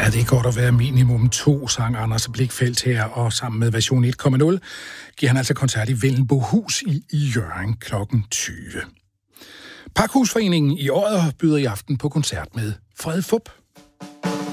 Ja, det er godt at være minimum 2, sang Anders Blichfeldt her, og sammen med version 1.0 giver han altså koncert i Vellenbohus i Hjørring kl. 20. Pakhusforeningen i Odder byder i aften på koncert med Fred Fup.